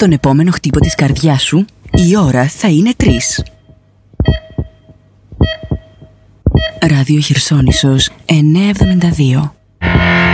τον επόμενο χτύπο της καρδιάς σου, η ώρα θα είναι 3. Ράδιο Χερσόνησος 972.